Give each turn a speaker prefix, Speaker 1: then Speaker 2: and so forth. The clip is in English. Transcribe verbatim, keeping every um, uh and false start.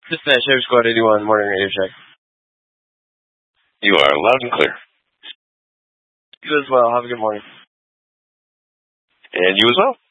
Speaker 1: Dispatch, Chevy Squad eighty-one, morning radio check.
Speaker 2: You are loud and clear.
Speaker 1: You as well. Have a good morning.
Speaker 2: And you as well.